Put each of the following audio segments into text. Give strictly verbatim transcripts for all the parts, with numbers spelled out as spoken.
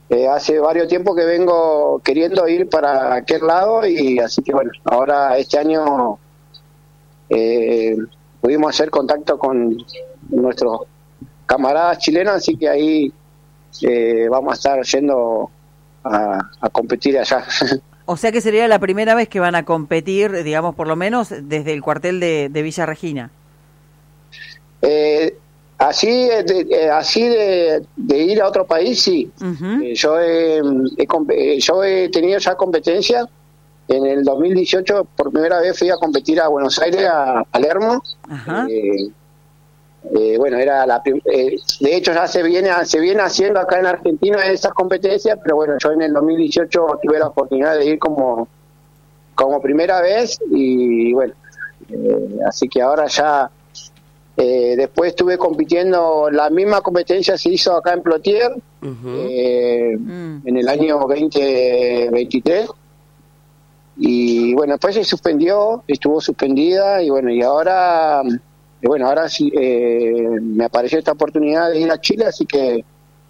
eh, hace varios tiempos que vengo queriendo ir para aquel lado, y así que bueno, ahora este año eh, pudimos hacer contacto con nuestros camaradas chilenos, así que ahí eh, vamos a estar yendo a, a competir allá. O sea que sería la primera vez que van a competir, digamos, por lo menos desde el cuartel de, de Villa Regina. Eh, así de, eh, así de, de ir a otro país, sí. Uh-huh. eh, yo, he, he, yo he tenido ya competencia. En el dos mil dieciocho, por primera vez fui a competir a Buenos Aires, a Palermo. Uh-huh. eh, eh, bueno, era la eh, de hecho ya se viene se viene haciendo acá en Argentina esas competencias, pero bueno, yo en el dos mil dieciocho tuve la oportunidad de ir como como primera vez, y bueno, eh, así que ahora ya eh, después estuve compitiendo, la misma competencia se hizo acá en Plotier. Uh-huh. eh, uh-huh. En el año veinte veintitrés, y bueno, después se suspendió, estuvo suspendida, y bueno, y ahora Y bueno, ahora sí eh, me apareció esta oportunidad de ir a Chile, así que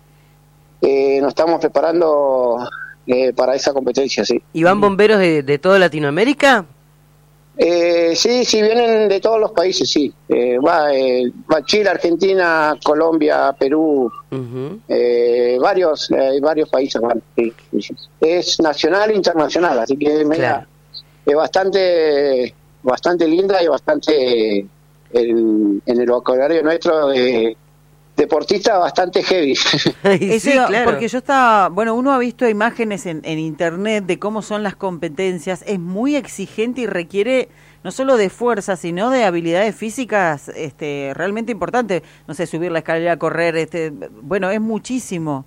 eh, nos estamos preparando eh, para esa competencia, sí. ¿Y van bomberos de, de toda Latinoamérica? Eh, sí, sí, vienen de todos los países, sí. Eh, va, eh, va Chile, Argentina, Colombia, Perú, uh-huh. eh, varios eh, varios países van. Sí, sí. Es nacional e internacional, así que claro. Es bastante, bastante linda y bastante... El, en el vocabulario nuestro de deportista bastante heavy. Sí, sí, claro. Porque yo estaba, bueno, uno ha visto imágenes en, en internet de cómo son las competencias, es muy exigente y requiere no solo de fuerza, sino de habilidades físicas este, realmente importantes, no sé, subir la escalera, correr, este, bueno, es muchísimo.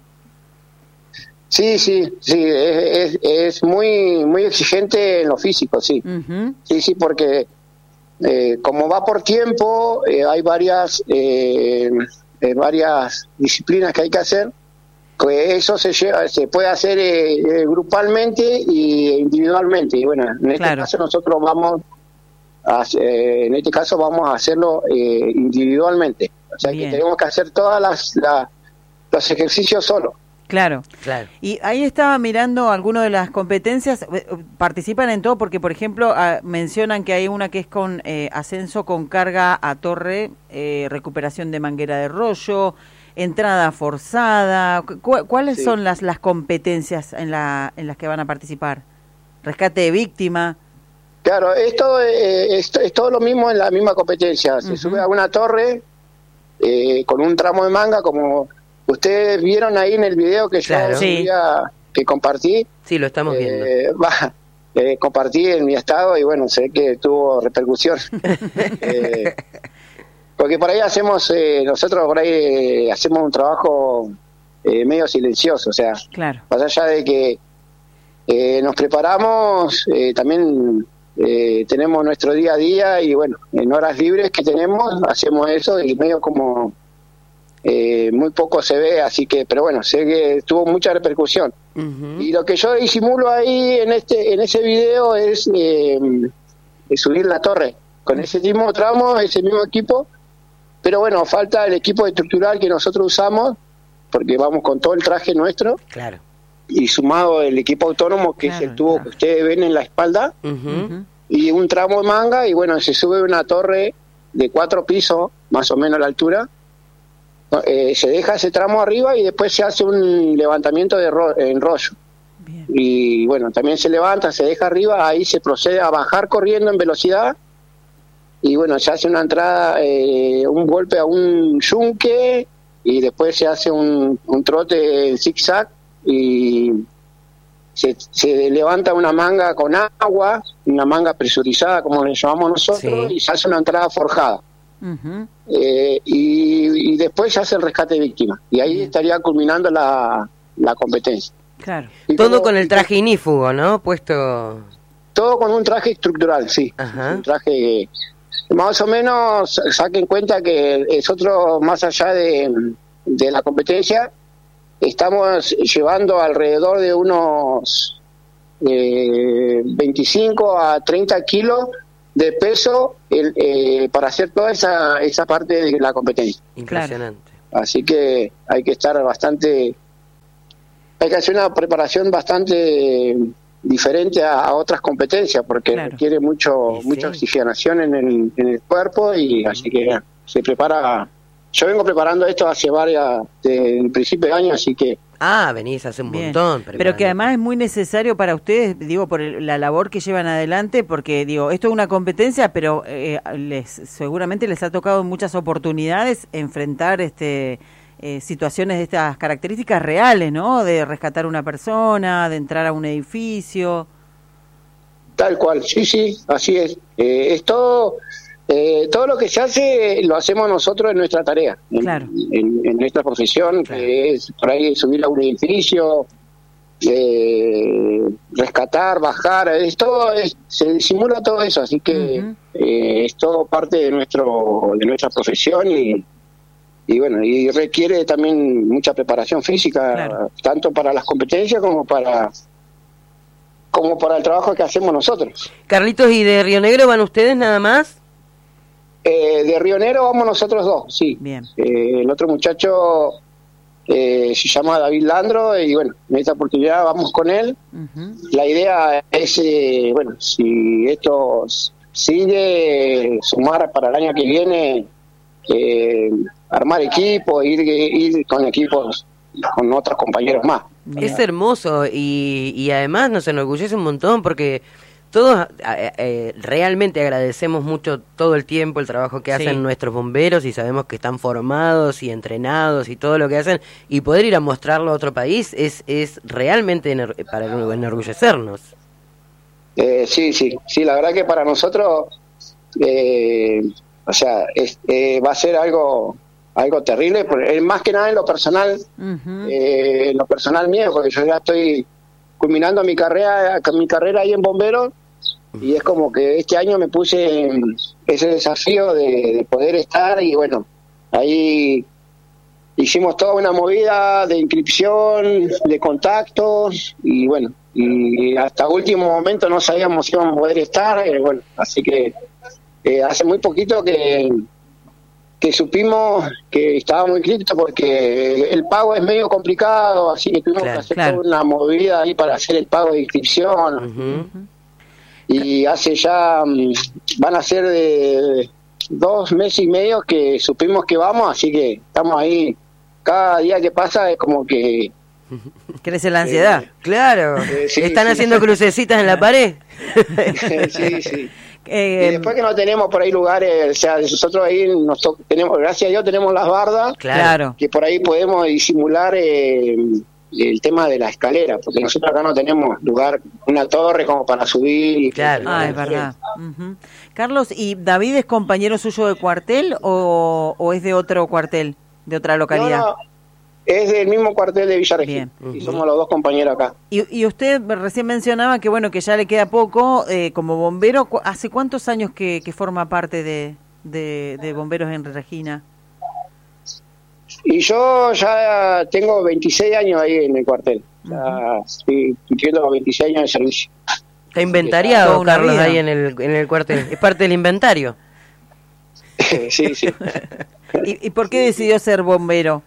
Sí, sí, sí, es, es, es muy muy exigente en lo físico, sí. Uh-huh. Sí, sí, porque Eh, como va por tiempo, eh, hay varias eh, eh, varias disciplinas que hay que hacer, que eso se lleva, se puede hacer eh, eh, grupalmente e individualmente, y bueno, en este claro. caso nosotros vamos a, eh, en este caso vamos a hacerlo eh, individualmente, o sea Bien. que tenemos que hacer todas las la, los ejercicios solos. Claro, claro. Y ahí estaba mirando algunas de las competencias, participan en todo porque, por ejemplo, a, mencionan que hay una que es con eh, ascenso con carga a torre, eh, recuperación de manguera de rollo, entrada forzada. ¿Cu- ¿Cuáles sí. son las, las competencias en, la, en las que van a participar? Rescate de víctima. Claro, esto eh, es, es todo lo mismo en la misma competencia. Se uh-huh. sube a una torre eh, con un tramo de manga, como... Ustedes vieron ahí en el video que yo claro. sí. que compartí. Sí, lo estamos eh, viendo. Va, eh, compartí en mi estado y bueno, sé que tuvo repercusión. eh, porque por ahí hacemos, eh, nosotros por ahí eh, hacemos un trabajo eh, medio silencioso, o sea, claro. más allá de que eh, nos preparamos, eh, también eh, tenemos nuestro día a día y bueno, en horas libres que tenemos, hacemos eso y medio como... Eh, muy poco se ve, así que, pero bueno, sé que tuvo mucha repercusión. Uh-huh. Y lo que yo disimulo ahí en este en ese video es, eh, es subir la torre con ese mismo tramo, ese mismo equipo, pero bueno, falta el equipo estructural que nosotros usamos, porque vamos con todo el traje nuestro, claro. y sumado el equipo autónomo, que claro, es el tubo claro. que ustedes ven en la espalda, uh-huh. y un tramo de manga, y bueno, se sube una torre de cuatro pisos, más o menos a la altura. Eh, se deja ese tramo arriba y después se hace un levantamiento de ro- en rollo. Bien. Y bueno, también se levanta, se deja arriba, ahí se procede a bajar corriendo en velocidad y bueno, se hace una entrada, eh, un golpe a un yunque y después se hace un, un trote en zigzag y se, se levanta una manga con agua, una manga presurizada como le llamamos nosotros, sí. y se hace una entrada forjada. Uh-huh. Eh, y, y después se hace el rescate de víctimas y ahí uh-huh. estaría culminando la, la competencia. Claro. Y todo como, con el traje inífugo, ¿no? Puesto. Todo con un traje estructural, sí. Uh-huh. Un traje más o menos, saquen cuenta que es otro, más allá de, de la competencia, estamos llevando alrededor de unos eh, veinticinco a treinta kilos de peso el, eh, para hacer toda esa esa parte de la competencia. Impresionante. Así que hay que estar bastante hay que hacer una preparación bastante diferente a, a otras competencias, porque claro. requiere mucho sí, mucha sí. oxigenación en el, en el cuerpo, y así que se prepara. Yo vengo preparando esto hace varias, desde el principio de año, así que... Ah, venís hace un Bien. montón. Pero que además es muy necesario para ustedes, digo, por el, la labor que llevan adelante, porque, digo, esto es una competencia, pero eh, les seguramente les ha tocado muchas oportunidades enfrentar este eh, situaciones de estas características reales, ¿no? De rescatar una persona, de entrar a un edificio. Tal cual, sí, sí, así es. Eh, es todo... Eh, todo lo que se hace lo hacemos nosotros en nuestra tarea, en, claro. en, en nuestra profesión, claro. que es por ahí subir a un edificio, eh, rescatar, bajar, es todo, es, se simula todo eso, así que uh-huh. eh, es todo parte de nuestro de nuestra profesión, y, y bueno, y requiere también mucha preparación física, claro. tanto para las competencias como para como para el trabajo que hacemos nosotros. Carlitos, ¿y de Río Negro van ustedes nada más? Eh, de Río Negro vamos nosotros dos, sí. Bien. Eh, el otro muchacho eh, se llama David Landro, y bueno, en esta oportunidad vamos con él. Uh-huh. La idea es, eh, bueno, si esto sigue, sumar para el año que viene, eh, armar equipo, ir, ir con equipos, con otros compañeros más. Bien. Es hermoso, y, y además nos enorgullece un montón, porque... Todos eh, eh, realmente agradecemos mucho todo el tiempo el trabajo que hacen sí. nuestros bomberos, y sabemos que están formados y entrenados y todo lo que hacen, y poder ir a mostrarlo a otro país es es realmente ener- para enorgullecernos. Eh, sí, sí, sí, la verdad que para nosotros, eh, o sea, es, eh, va a ser algo algo terrible, porque, más que nada en lo personal, uh-huh. eh, en lo personal mío, porque yo ya estoy culminando mi carrera, mi carrera ahí en bomberos. Y es como que este año me puse ese desafío de, de poder estar, y bueno, ahí hicimos toda una movida de inscripción, de contactos, y bueno, y hasta último momento no sabíamos si íbamos a poder estar, eh, bueno, así que eh, hace muy poquito que que supimos que estaba muy crítico, porque el pago es medio complicado, así que tuvimos claro, que hacer claro. toda una movida ahí para hacer el pago de inscripción. Uh-huh. Y hace ya, van a ser de dos meses y medio que supimos que vamos, así que estamos ahí, cada día que pasa es como que... Crece la ansiedad. Eh, claro, eh, sí, ¿están sí. haciendo crucecitas en la pared? sí, sí. Eh, y después que no tenemos por ahí lugares, o sea, nosotros ahí nos to- tenemos, gracias a Dios tenemos las bardas, claro, que por ahí podemos disimular eh, el tema de la escalera, porque nosotros acá no tenemos lugar, una torre como para subir. Claro, ah, es verdad. Uh-huh. Carlos, ¿y David es compañero suyo de cuartel o, o es de otro cuartel, de otra localidad? No, no, es del mismo cuartel de Villa Regina, uh-huh. y somos los dos compañeros acá. Y, y usted recién mencionaba que bueno, que ya le queda poco eh, como bombero. ¿Hace cuántos años que, que forma parte de, de, de Bomberos en Regina? Y yo ya tengo veintiséis años ahí en el cuartel. Ya uh-huh. estoy cumpliendo veintiséis años de servicio. Está inventariado, Carlos, ahí en el, en el cuartel. Es parte del inventario. sí, sí. ¿Y, ¿Y por qué decidió ser bombero?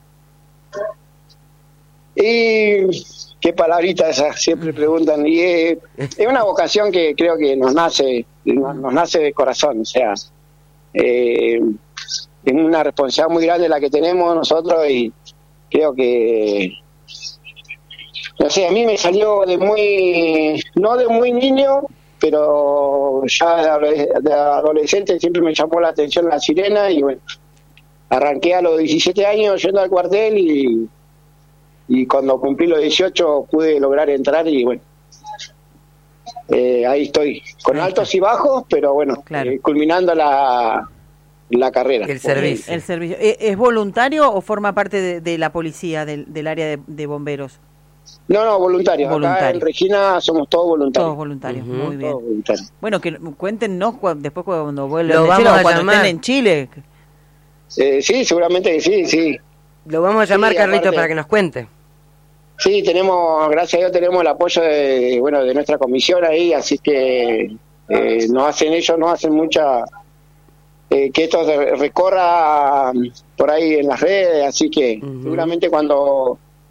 Y qué palabrita esa, siempre preguntan. Y es, es una vocación que creo que nos nace, nos, nos nace de corazón. O sea, eh, es una responsabilidad muy grande la que tenemos nosotros, y creo que, no sé, a mí me salió de muy, no de muy niño, pero ya de adolescente siempre me llamó la atención la sirena, y bueno, arranqué a los diecisiete años yendo al cuartel, y, y cuando cumplí los dieciocho pude lograr entrar, y bueno, eh, ahí estoy, con altos y bajos, pero bueno, claro. eh, culminando la... la carrera. El servicio. El, el servicio. ¿Es voluntario o forma parte de, de la policía, del, del área de, de bomberos? No, no, voluntario. voluntario. Acá en Regina somos todos voluntarios. Todos voluntarios, uh-huh. muy bien. Voluntarios. Bueno, que cuéntenos cu- después cuando vuelvan Lo de vamos Chile, a cuando llamar. estén en Chile. Eh, sí, seguramente que sí, sí. Lo vamos a llamar, sí, Carlito, aparte, para que nos cuente. Sí, tenemos, gracias a Dios, tenemos el apoyo de, bueno, de nuestra comisión ahí, así que eh, nos hacen ellos, nos hacen mucha... Eh, que esto recorra por ahí en las redes, así que uh-huh. seguramente cuando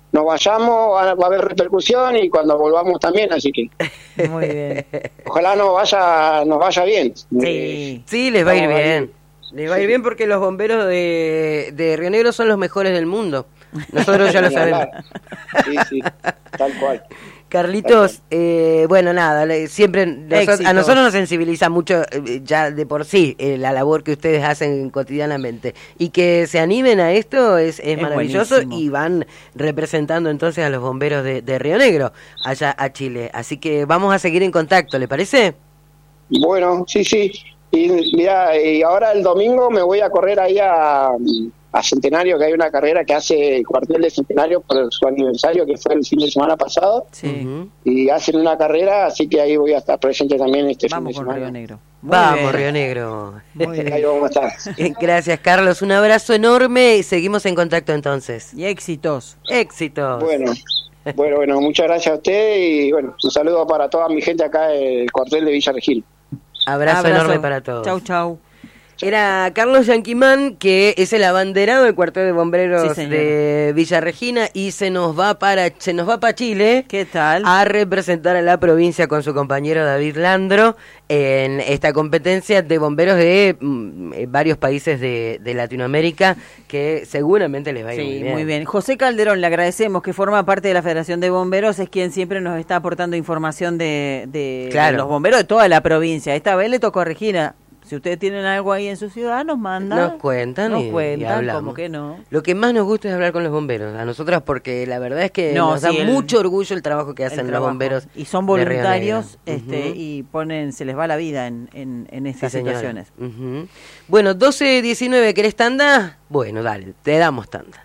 nos vayamos va, va a haber repercusión y cuando volvamos también, así que muy bien. Ojalá nos vaya, nos vaya bien. Sí, sí, les va a ir bien. Les va a ir bien porque los bomberos de, de Río Negro son los mejores del mundo. Nosotros ya lo sabemos. Sí, sí, tal cual. Carlitos, eh, bueno, nada, siempre nosotros, a nosotros nos sensibiliza mucho eh, ya de por sí eh, la labor que ustedes hacen cotidianamente y que se animen a esto es, es, es maravilloso buenísimo. Y van representando entonces a los bomberos de, de Río Negro allá a Chile, así que vamos a seguir en contacto, ¿le parece? Bueno, sí, sí, y mira, y ahora el domingo me voy a correr ahí a... a Centenario, que hay una carrera que hace el cuartel de Centenario por su aniversario, que fue el fin de semana pasado, sí. Y hacen una carrera, así que ahí voy a estar presente también este vamos fin de semana. Río Negro. Muy vamos, bien. Río Negro. Muy bien. Ahí vamos a estar. Gracias, Carlos, un abrazo enorme y seguimos en contacto entonces. Y éxitos. Éxitos. Bueno, bueno, bueno, muchas gracias a usted y bueno, un saludo para toda mi gente acá en el cuartel de Villa Regil. Abrazo, abrazo enorme para todos. Chau, chau. Era Carlos Yanquimán, que es el abanderado del cuartel de bomberos sí, de Villa Regina y se nos va para se nos va para Chile. ¿Qué tal? A representar a la provincia con su compañero David Landro en esta competencia de bomberos de mm, varios países de, de Latinoamérica que seguramente les va a ir sí, muy bien. muy bien. José Calderón, le agradecemos, que forma parte de la Federación de Bomberos, es quien siempre nos está aportando información de, de, claro. de los bomberos de toda la provincia. Esta vez le tocó a Regina. Si ustedes tienen algo ahí en su ciudad, nos mandan. Nos cuentan nos y, cuentan, y hablamos. ¿Cómo que no? Lo que más nos gusta es hablar con los bomberos, a nosotras, porque la verdad es que no, nos sí, da el, mucho orgullo el trabajo que hacen los bomberos. Y son voluntarios este, uh-huh. y ponen, se les va la vida en, en, en estas sí, situaciones. Uh-huh. Bueno, doce diecinueve, ¿querés tanda? Bueno, dale, te damos tanda.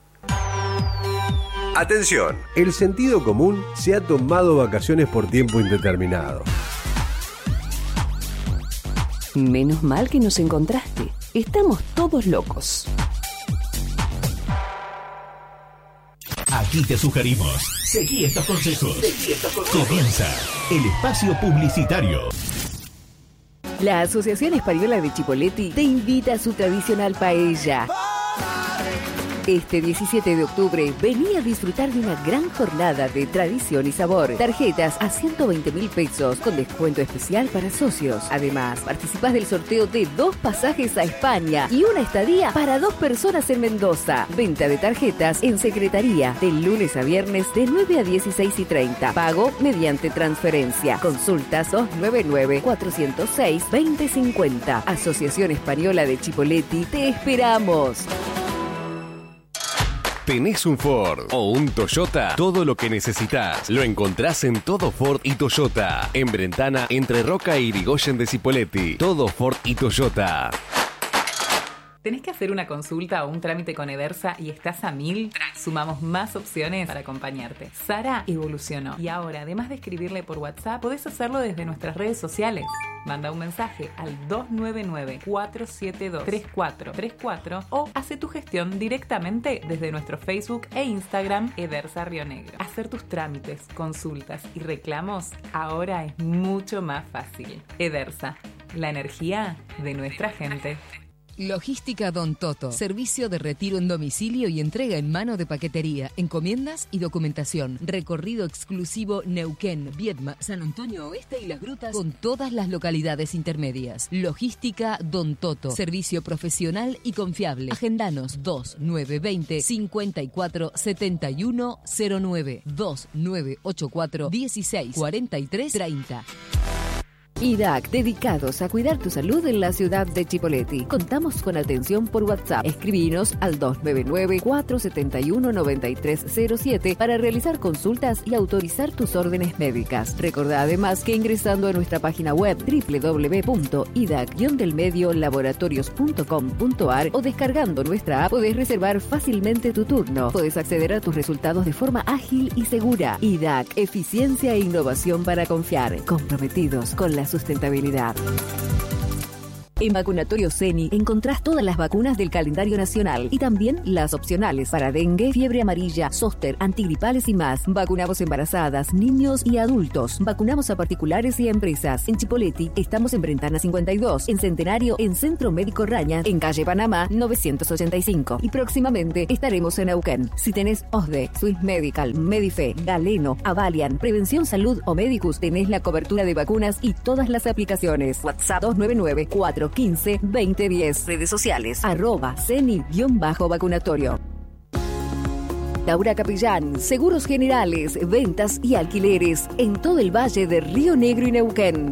Atención, el sentido común se ha tomado vacaciones por tiempo indeterminado. Menos mal que nos encontraste. Estamos todos locos. Aquí te sugerimos. Seguí estos consejos. Seguí estos consejos. Comienza el espacio publicitario. La Asociación Española de Chipoleti te invita a su tradicional paella. Este diecisiete de octubre, vení a disfrutar de una gran jornada de tradición y sabor. Tarjetas a ciento veinte mil pesos con descuento especial para socios. Además, participás del sorteo de dos pasajes a España y una estadía para dos personas en Mendoza. Venta de tarjetas en secretaría de lunes a viernes de nueve a dieciséis y treinta. Pago mediante transferencia. Consulta dos nueve nueve, cuatro cero seis, dos cero cinco cero. Asociación Española de Chipoleti, te esperamos. ¿Tenés un Ford o un Toyota? Todo lo que necesitas lo encontrás en Todo Ford y Toyota. En Brentana, entre Roca y Irigoyen de Cipolletti. Todo Ford y Toyota. ¿Tenés que hacer una consulta o un trámite con Edersa y estás a mil? Sumamos más opciones para acompañarte. Sara evolucionó y ahora, además de escribirle por WhatsApp, podés hacerlo desde nuestras redes sociales. Manda un mensaje al dos nueve nueve, cuatro siete dos, tres cuatro tres cuatro o hace tu gestión directamente desde nuestro Facebook e Instagram Edersa Río Negro. Hacer tus trámites, consultas y reclamos ahora es mucho más fácil. Edersa, la energía de nuestra gente. Logística Don Toto. Servicio de retiro en domicilio y entrega en mano de paquetería, encomiendas y documentación. Recorrido exclusivo Neuquén, Viedma, San Antonio Oeste y Las Grutas con todas las localidades intermedias. Logística Don Toto. Servicio profesional y confiable. Agendanos dos nueve dos cero, cinco cuatro siete uno cero nueve dos nueve ocho cuatro, dieciséis cuarenta y tres treinta. I D A C, dedicados a cuidar tu salud en la ciudad de Chipolletti. Contamos con atención por WhatsApp. Escribinos al dos nueve nueve, cuatro siete uno, nueve tres cero siete para realizar consultas y autorizar tus órdenes médicas. Recordá además que ingresando a nuestra página web doble u doble u doble u punto i d a c guion del medio laboratorios punto com punto a r o descargando nuestra app podés reservar fácilmente tu turno. Podés acceder a tus resultados de forma ágil y segura. I D A C, eficiencia e innovación para confiar. Comprometidos con la sustentabilidad. En Vacunatorio Ceni encontrás todas las vacunas del calendario nacional y también las opcionales para dengue, fiebre amarilla, zóster, antigripales y más. Vacunamos embarazadas, niños y adultos. Vacunamos a particulares y a empresas. En Chipoleti estamos en Brentana cincuenta y dos, en Centenario, en Centro Médico Raña, en calle Panamá novecientos ochenta y cinco. Y próximamente estaremos en Neuquén. Si tenés O S D E, Swiss Medical, Medife, Galeno, Avalian, Prevención Salud o Medicus, tenés la cobertura de vacunas y todas las aplicaciones. WhatsApp dos nueve nueve, cuatro uno cinco, dos cero uno cero. Redes sociales, arroba ceni-vacunatorio. Laura Capellán, Seguros Generales, Ventas y Alquileres en todo el Valle de Río Negro y Neuquén.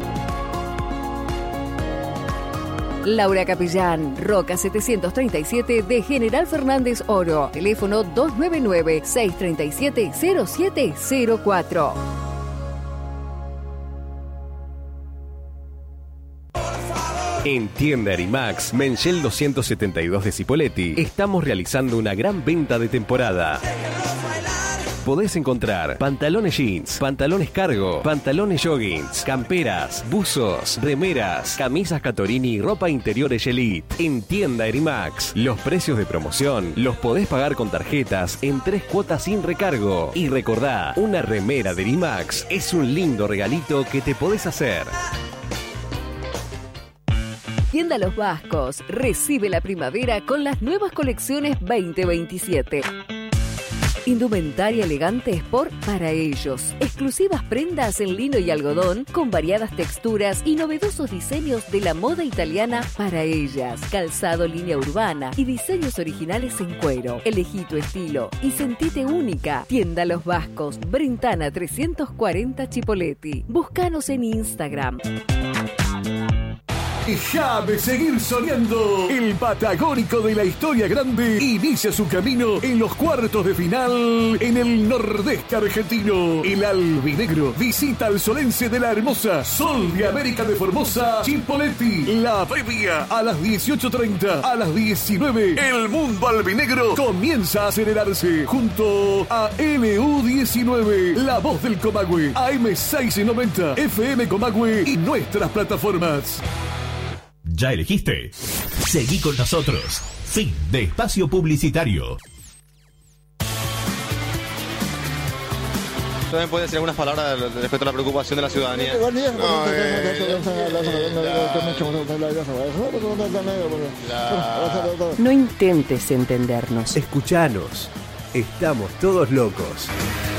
Laura Capellán, Roca setecientos treinta y siete de General Fernández Oro. Teléfono dos nueve nueve, seis tres siete, cero siete cero cuatro. En Tienda Erimax, Menchel doscientos setenta y dos de Cipolletti, estamos realizando una gran venta de temporada. Podés encontrar pantalones jeans, pantalones cargo, pantalones joggings, camperas, buzos, remeras, camisas Catorini y ropa interior Elite. En Tienda Erimax, los precios de promoción los podés pagar con tarjetas en tres cuotas sin recargo. Y recordá, una remera de Erimax es un lindo regalito que te podés hacer. Tienda Los Vascos recibe la primavera con las nuevas colecciones veinte veintisiete. Indumentaria elegante Sport para ellos. Exclusivas prendas en lino y algodón con variadas texturas y novedosos diseños de la moda italiana para ellas. Calzado línea urbana y diseños originales en cuero. Elegí tu estilo y sentite única. Tienda Los Vascos, Brentana trescientos cuarenta Chipolletti. Búscanos en Instagram. Déjame seguir soñando. El patagónico de la historia grande inicia su camino en los cuartos de final en el Nordeste argentino. El albinegro visita al solense de la hermosa Sol de América de Formosa, Chipolletti. La previa a las dieciocho treinta, a las diecinueve. El mundo albinegro comienza a acelerarse junto a L U diecinueve, la voz del Comahue, A M seiscientos noventa, F M Comahue y nuestras plataformas. ¿Ya elegiste? Seguí con nosotros. Fin de espacio publicitario. ¿También puede decir algunas palabras respecto a la preocupación de la ciudadanía? No intentes entendernos. Escuchanos. Estamos todos locos.